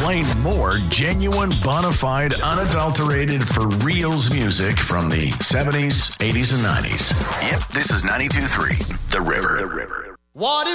playing more genuine, bona fide, unadulterated, for reals music from the 70s, 80s, and 90s. Yep, this is 92.3 The River. What is